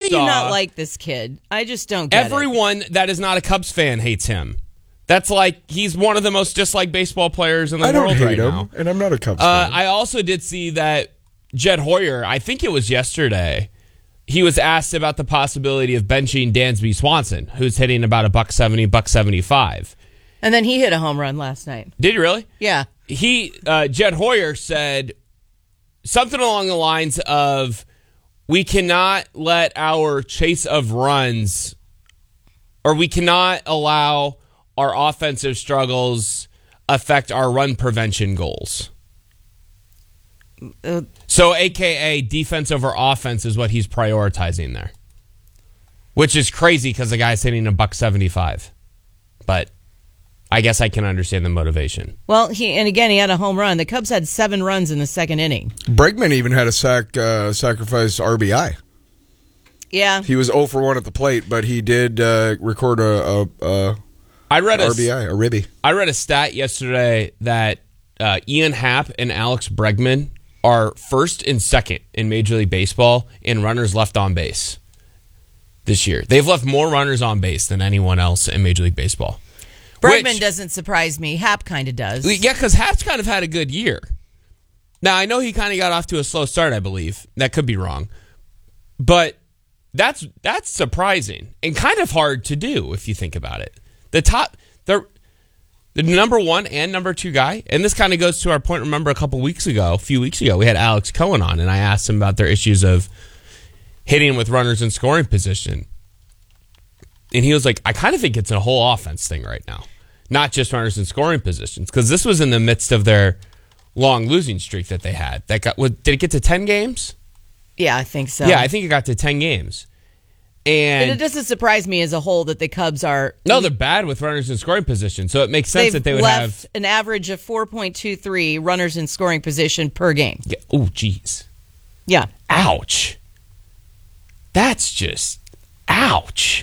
do you not like this kid? I just don't get it. Everyone that is not a Cubs fan hates him. That's like he's one of the most disliked baseball players in the world right now. And I'm not a Cubs fan. I also did see that Jed Hoyer, I think it was yesterday, he was asked about the possibility of benching Dansby Swanson, who's hitting about $170, $175. And then he hit a home run last night. Did you really? Yeah. Jed Hoyer said something along the lines of, we cannot let our chase of runs, or we cannot allow our offensive struggles affect our run prevention goals. So, AKA defense over offense is what he's prioritizing there, which is crazy because the guy's hitting $175. But I guess I can understand the motivation. Well, he had a home run. The Cubs had 7 runs in the second inning. Bregman even had a sacrifice RBI. Yeah. He was 0 for 1 at the plate, but he did record a RBI, a ribby. I read a stat yesterday that Ian Happ and Alex Bregman are first and second in Major League Baseball in runners left on base this year. They've left more runners on base than anyone else in Major League Baseball. Bregman doesn't surprise me. Happ kind of does. Yeah, because Happ's kind of had a good year. Now, I know he kind of got off to a slow start, I believe. That could be wrong. But that's surprising and kind of hard to do if you think about it. The number 1 and number 2 guy, and this kind of goes to our point, remember a few weeks ago, we had Alex Cohen on, and I asked him about their issues of hitting with runners in scoring position. And he was like, I kind of think it's a whole offense thing right now, not just runners in scoring positions, because this was in the midst of their long losing streak that they had. Did it get to 10 games? Yeah, I think so. Yeah, I think it got to 10 games. And it doesn't surprise me as a whole that the Cubs are... No, they're bad with runners in scoring position, so it makes sense that they would have... an average of 4.23 runners in scoring position per game. Yeah. Oh, geez. Yeah. Ouch. That's just... Ouch.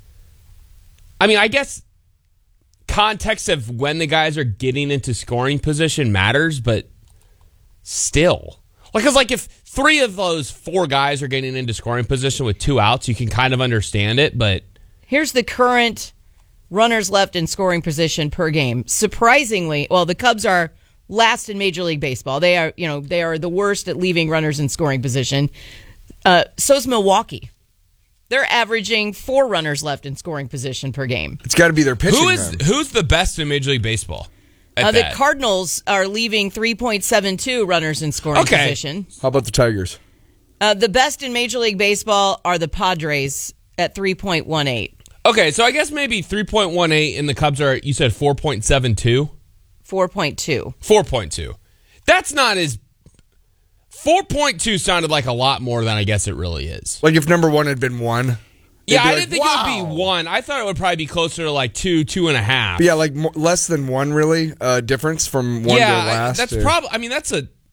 I mean, I guess context of when the guys are getting into scoring position matters, but still. Because if 3 of those 4 guys are getting into scoring position with 2 outs, you can kind of understand it, but... Here's the current runners left in scoring position per game. Surprisingly, the Cubs are last in Major League Baseball. They are the worst at leaving runners in scoring position. So's Milwaukee. They're averaging 4 runners left in scoring position per game. It's got to be their pitching. Who's the best in Major League Baseball? The Cardinals are leaving 3.72 runners in scoring position. How about the Tigers? The best in Major League Baseball are the Padres at 3.18. Okay, so I guess maybe 3.18 and the Cubs are, you said 4.72? 4.2. 4.2. That's not as... 4.2 sounded like a lot more than I guess it really is. Like if number 1 had been 1? Yeah, I didn't think it would be 1. I thought it would probably be closer to 2, 2.5. But yeah, less than 1 really difference from 1 to last. That's probably. I mean, that's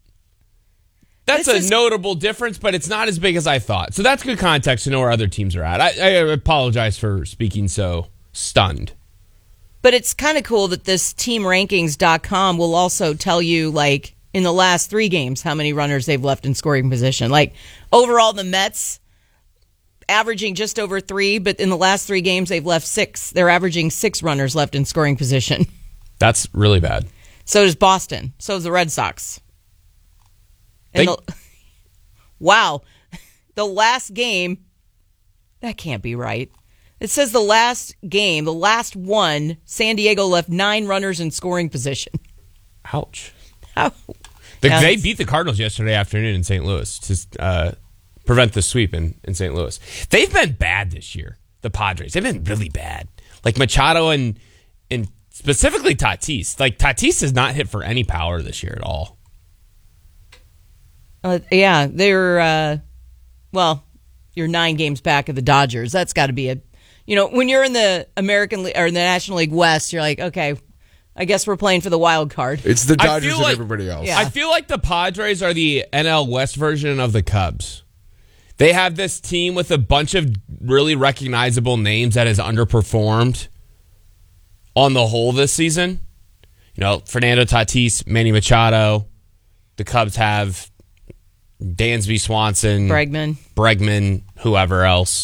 a notable difference, but it's not as big as I thought. So that's good context to know where other teams are at. I apologize for speaking so stunned. But it's kind of cool that this TeamRankings.com will also tell you in the last 3 games how many runners they've left in scoring position. Overall, the Mets averaging just over 3, but in the last 3 games they've left 6. They're averaging 6 runners left in scoring position. That's really bad. So does Boston. So does the Red Sox. Wow. The last game, that can't be right. It says the last game, the last one, San Diego left 9 runners in scoring position. Ouch. Ow. They beat the Cardinals yesterday afternoon in St. Louis to prevent the sweep in St. Louis. They've been bad this year, the Padres. They've been really bad. Machado and specifically Tatis. Tatis has not hit for any power this year at all. Yeah, they're, you're 9 games back of the Dodgers. That's got to be when you're in the American League or in the National League West, you're like, okay, I guess we're playing for the wild card. It's the Dodgers and everybody else. Yeah. I feel like the Padres are the NL West version of the Cubs. They have this team with a bunch of really recognizable names that has underperformed on the whole this season. Fernando Tatis, Manny Machado. The Cubs have Dansby Swanson, Bregman, whoever else.